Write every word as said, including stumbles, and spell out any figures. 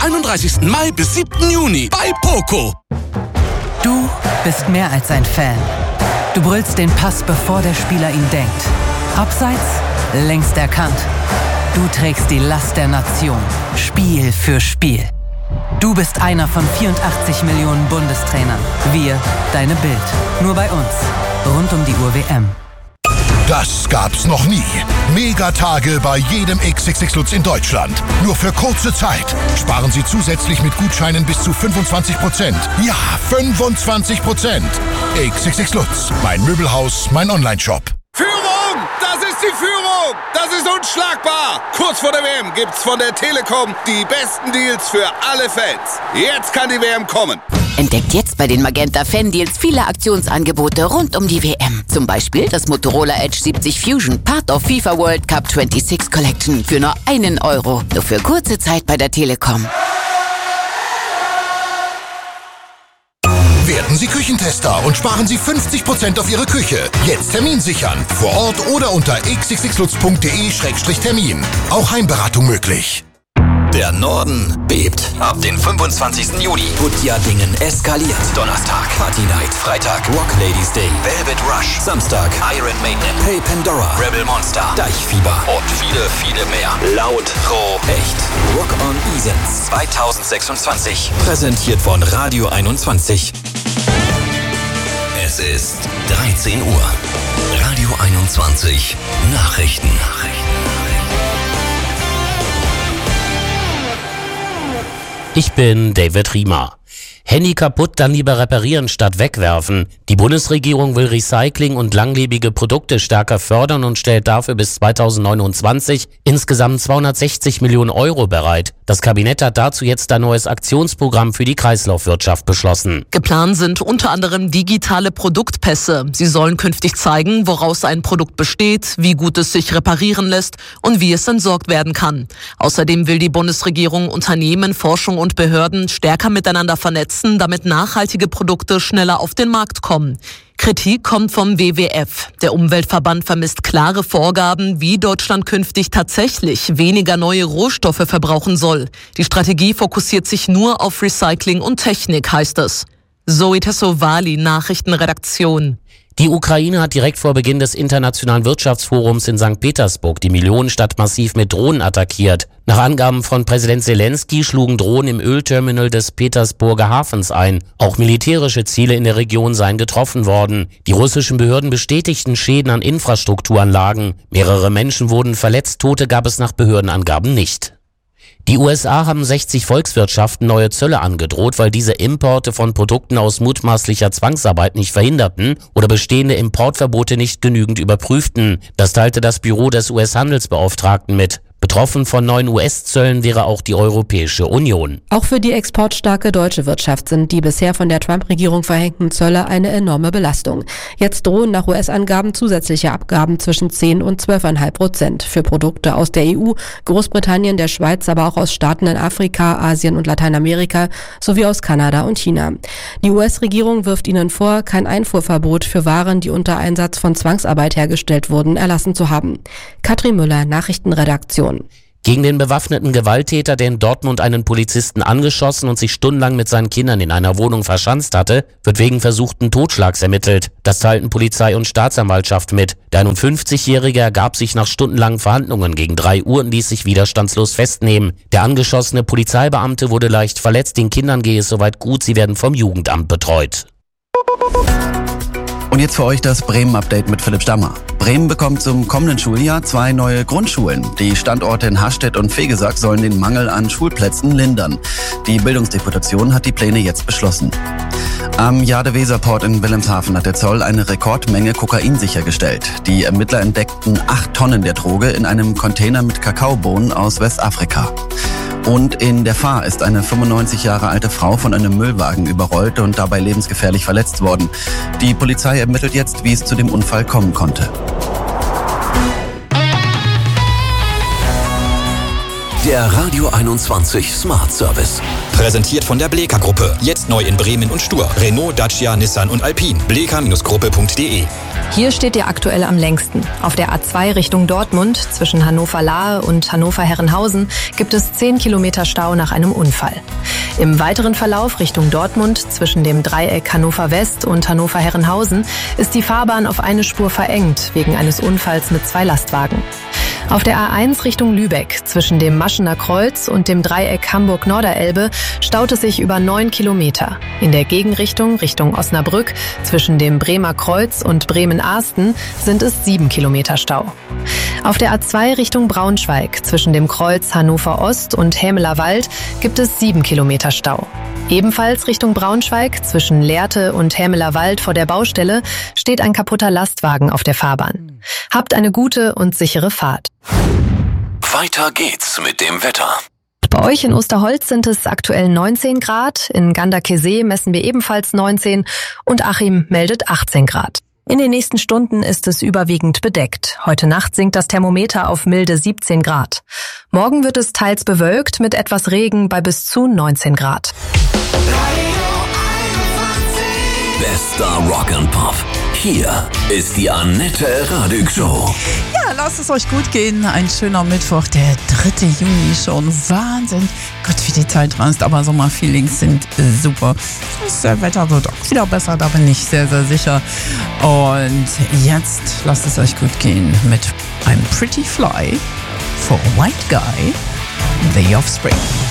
einunddreißigsten Mai bis siebten Juni bei Poco. Du bist mehr als ein Fan. Du brüllst den Pass, bevor der Spieler ihn denkt. Abseits, längst erkannt. Du trägst die Last der Nation, Spiel für Spiel. Du bist einer von vierundachtzig Millionen Bundestrainern. Wir, deine Bild. Nur bei uns. Rund um die Uhr W M. Das gab's noch nie. Megatage bei jedem X X X Lutz in Deutschland. Nur für kurze Zeit. Sparen Sie zusätzlich mit Gutscheinen bis zu fünfundzwanzig Prozent. Ja, fünfundzwanzig Prozent. X X X Lutz. Mein Möbelhaus, mein Onlineshop. Führung! Das ist die Führung! Das ist unschlagbar! Kurz vor der W M gibt's von der Telekom die besten Deals für alle Fans. Jetzt kann die W M kommen. Entdeckt jetzt bei den Magenta Fan-Deals viele Aktionsangebote rund um die W M. Zum Beispiel das Motorola Edge siebzig Fusion, Part of FIFA World Cup sechsundzwanzig Collection für nur einen Euro. Nur für kurze Zeit bei der Telekom. Werden Sie Küchentester und sparen Sie fünfzig Prozent auf Ihre Küche. Jetzt Termin sichern. Vor Ort oder unter x x x lutz punkt d e Schrägstrich Termin. Auch Heimberatung möglich. Der Norden bebt. Ab den fünfundzwanzigsten Juli. Gudjadingen eskaliert. Donnerstag Party Night. Freitag Rock Ladies Day. Velvet Rush. Samstag Iron Maiden. Hey Pandora. Rebel Monster. Deichfieber. Und viele, viele mehr. Laut, froh, echt. Rock on Isens zweitausendsechsundzwanzig. Präsentiert von Radio einundzwanzig. Es ist dreizehn Uhr. Radio einundzwanzig. Nachrichten. Ich bin David Riemer. Handy kaputt, dann lieber reparieren statt wegwerfen. Die Bundesregierung will Recycling und langlebige Produkte stärker fördern und stellt dafür bis zweitausendneunundzwanzig insgesamt zweihundertsechzig Millionen Euro bereit. Das Kabinett hat dazu jetzt ein neues Aktionsprogramm für die Kreislaufwirtschaft beschlossen. Geplant sind unter anderem digitale Produktpässe. Sie sollen künftig zeigen, woraus ein Produkt besteht, wie gut es sich reparieren lässt und wie es entsorgt werden kann. Außerdem will die Bundesregierung Unternehmen, Forschung und Behörden stärker miteinander vernetzen, damit nachhaltige Produkte schneller auf den Markt kommen. Kritik kommt vom W W F. Der Umweltverband vermisst klare Vorgaben, wie Deutschland künftig tatsächlich weniger neue Rohstoffe verbrauchen soll. Die Strategie fokussiert sich nur auf Recycling und Technik, heißt es. Zoe Tassovali, Nachrichtenredaktion. Die Ukraine hat direkt vor Beginn des Internationalen Wirtschaftsforums in Sankt Petersburg die Millionenstadt massiv mit Drohnen attackiert. Nach Angaben von Präsident Zelensky schlugen Drohnen im Ölterminal des Petersburger Hafens ein. Auch militärische Ziele in der Region seien getroffen worden. Die russischen Behörden bestätigten Schäden an Infrastrukturanlagen. Mehrere Menschen wurden verletzt, Tote gab es nach Behördenangaben nicht. Die U S A haben sechzig Volkswirtschaften neue Zölle angedroht, weil diese Importe von Produkten aus mutmaßlicher Zwangsarbeit nicht verhinderten oder bestehende Importverbote nicht genügend überprüften. Das teilte das Büro des U S-Handelsbeauftragten mit. Betroffen von neuen U S-Zöllen wäre auch die Europäische Union. Auch für die exportstarke deutsche Wirtschaft sind die bisher von der Trump-Regierung verhängten Zölle eine enorme Belastung. Jetzt drohen nach U S-Angaben zusätzliche Abgaben zwischen zehn und zwölf Komma fünf Prozent für Produkte aus der E U, Großbritannien, der Schweiz, aber auch aus Staaten in Afrika, Asien und Lateinamerika sowie aus Kanada und China. Die U S-Regierung wirft ihnen vor, kein Einfuhrverbot für Waren, die unter Einsatz von Zwangsarbeit hergestellt wurden, erlassen zu haben. Katrin Müller, Nachrichtenredaktion. Gegen den bewaffneten Gewalttäter, der in Dortmund einen Polizisten angeschossen und sich stundenlang mit seinen Kindern in einer Wohnung verschanzt hatte, wird wegen versuchten Totschlags ermittelt. Das teilten Polizei und Staatsanwaltschaft mit. Der einundfünfzigjährige ergab sich nach stundenlangen Verhandlungen gegen drei Uhr und ließ sich widerstandslos festnehmen. Der angeschossene Polizeibeamte wurde leicht verletzt, den Kindern gehe es soweit gut, sie werden vom Jugendamt betreut. Und jetzt für euch das Bremen-Update mit Philipp Stammer. Bremen bekommt zum kommenden Schuljahr zwei neue Grundschulen. Die Standorte in Hastedt und Vegesack sollen den Mangel an Schulplätzen lindern. Die Bildungsdeputation hat die Pläne jetzt beschlossen. Am Jade-Weser-Port in Wilhelmshaven hat der Zoll eine Rekordmenge Kokain sichergestellt. Die Ermittler entdeckten acht Tonnen der Droge in einem Container mit Kakaobohnen aus Westafrika. Und in der Fahr ist eine fünfundneunzig Jahre alte Frau von einem Müllwagen überrollt und dabei lebensgefährlich verletzt worden. Die Polizei ermittelt jetzt, wie es zu dem Unfall kommen konnte. Der Radio einundzwanzig Smart Service. Präsentiert von der Bleeker Gruppe. Jetzt neu in Bremen und Stur. Renault, Dacia, Nissan und Alpine. bleeker Gruppe punkt de. Hier steht ihr aktuell am längsten. Auf der A zwei Richtung Dortmund zwischen Hannover-Lahe und Hannover-Herrenhausen gibt es zehn Kilometer Stau nach einem Unfall. Im weiteren Verlauf Richtung Dortmund zwischen dem Dreieck Hannover West und Hannover-Herrenhausen ist die Fahrbahn auf eine Spur verengt wegen eines Unfalls mit zwei Lastwagen. Auf der A eins Richtung Lübeck zwischen dem Maschener Kreuz und dem Dreieck Hamburg-Norderelbe staut es sich über neun Kilometer. In der Gegenrichtung Richtung Osnabrück zwischen dem Bremer Kreuz und Bremen-Ahsten sind es sieben Kilometer Stau. Auf der A zwei Richtung Braunschweig zwischen dem Kreuz Hannover Ost und Hämeler Wald gibt es sieben Kilometer Stau. Ebenfalls Richtung Braunschweig zwischen Lehrte und Hämeler Wald vor der Baustelle steht ein kaputter Lastwagen auf der Fahrbahn. Habt eine gute und sichere Fahrt. Weiter geht's mit dem Wetter. Bei euch in Osterholz sind es aktuell neunzehn Grad, in Ganderkesee messen wir ebenfalls neunzehn und Achim meldet achtzehn Grad. In den nächsten Stunden ist es überwiegend bedeckt. Heute Nacht sinkt das Thermometer auf milde siebzehn Grad. Morgen wird es teils bewölkt mit etwas Regen bei bis zu neunzehn Grad. Bester Rock and Pop. Hier ist die Annette Radig Show. Ja, lasst es euch gut gehen. Ein schöner Mittwoch, der dritte Juni schon. Wahnsinn. Gott, wie die Zeit rast, aber Sommerfeelings sind super. Das Wetter wird auch wieder besser, da bin ich sehr, sehr sicher. Und jetzt lasst es euch gut gehen mit I'm Pretty Fly for White Guy, The Offspring.